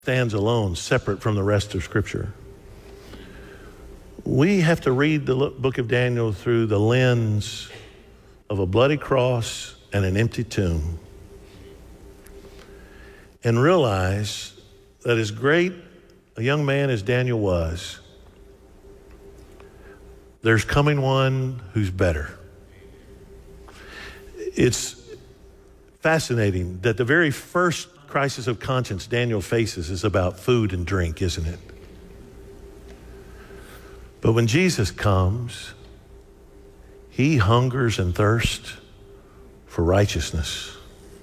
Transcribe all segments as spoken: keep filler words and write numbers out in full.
stands alone, separate from the rest of Scripture. We have to read the book of Daniel through the lens of a bloody cross and an empty tomb, and realize that as great a young man as Daniel was, there's coming one who's better. It's fascinating that the very first crisis of conscience Daniel faces is about food and drink, isn't it? But when Jesus comes, he hungers and thirsts for righteousness.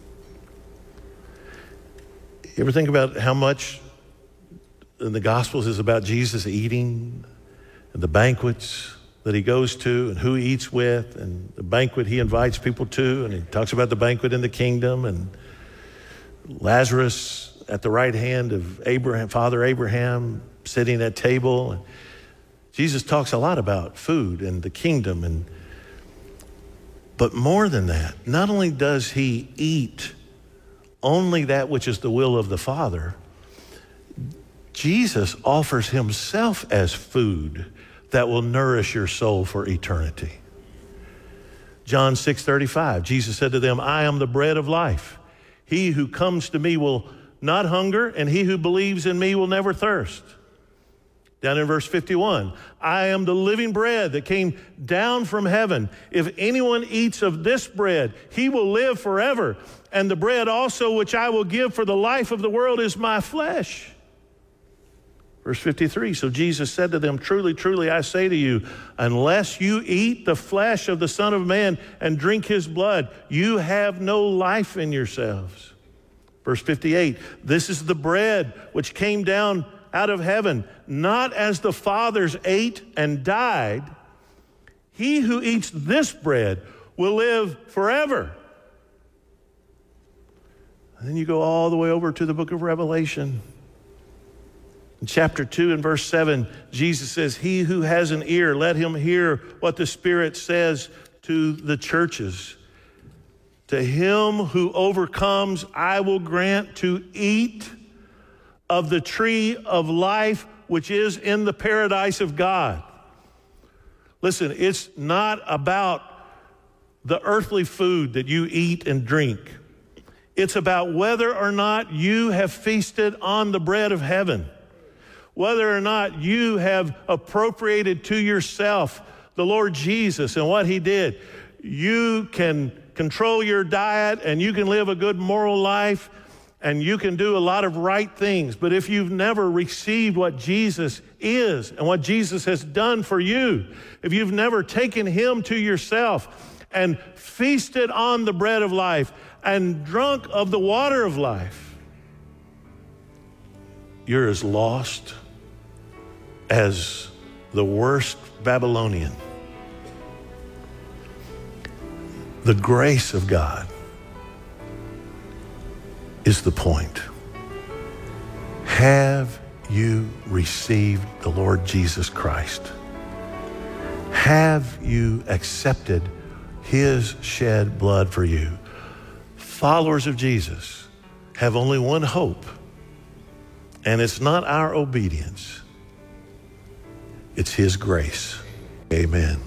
You ever think about how much in the Gospels is about Jesus eating and the banquets that he goes to and who he eats with and the banquet he invites people to, and he talks about the banquet in the kingdom and Lazarus at the right hand of Abraham, Father Abraham, sitting at table. Jesus talks a lot about food and the kingdom, and but more than that, not only does he eat only that which is the will of the Father, Jesus offers himself as food that will nourish your soul for eternity. John six thirty-five, Jesus said to them, I am the bread of life. He who comes to me will not hunger, and he who believes in me will never thirst. Down in verse fifty-one, I am the living bread that came down from heaven. If anyone eats of this bread, he will live forever. And the bread also which I will give for the life of the world is my flesh. Verse fifty-three, so Jesus said to them, truly, truly, I say to you, unless you eat the flesh of the Son of Man and drink his blood, you have no life in yourselves. Verse fifty-eight, this is the bread which came down out of heaven, not as the fathers ate and died. He who eats this bread will live forever. And then you go all the way over to the book of Revelation. In chapter two and verse seven, Jesus says, he who has an ear, let him hear what the Spirit says to the churches. To him who overcomes, I will grant to eat of the tree of life, which is in the paradise of God. Listen, it's not about the earthly food that you eat and drink. It's about whether or not you have feasted on the bread of heaven. Whether or not you have appropriated to yourself the Lord Jesus and what he did. You can control your diet and you can live a good moral life and you can do a lot of right things. But if you've never received what Jesus is and what Jesus has done for you, if you've never taken him to yourself and feasted on the bread of life and drunk of the water of life, you're as lost as the worst Babylonian. The grace of God is the point. Have you received the Lord Jesus Christ? Have you accepted his shed blood for you? Followers of Jesus have only one hope, and it's not our obedience. It's his grace. Amen.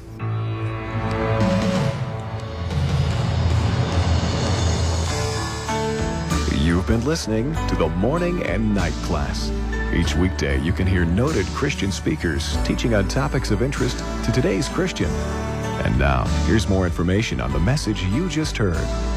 You've been listening to the Morning and Night Class. Each weekday, you can hear noted Christian speakers teaching on topics of interest to today's Christian. And now, here's more information on the message you just heard.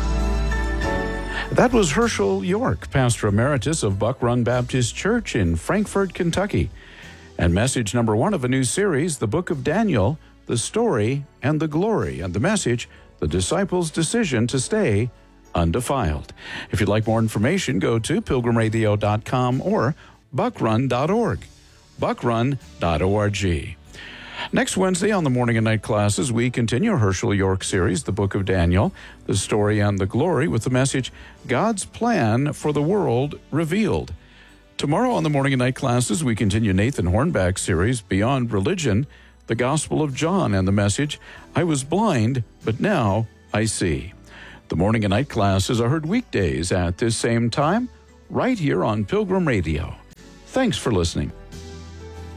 That was Herschel York, Pastor Emeritus of Buck Run Baptist Church in Frankfort, Kentucky. And message number one of a new series, the Book of Daniel, the story and the glory. And the message, the disciples' decision to stay undefiled. If you'd like more information, go to pilgrim radio dot com or buck run dot org. buck run dot org. Next Wednesday on the Morning and Night Classes, we continue Herschel York series, the Book of Daniel, the story and the glory, with the message, God's Plan for the World Revealed. Tomorrow on the Morning and Night Classes, we continue Nathan Hornback's series, Beyond Religion, the Gospel of John, and the message, I was blind, but now I see. The Morning and Night Classes are heard weekdays at this same time, right here on Pilgrim Radio. Thanks for listening.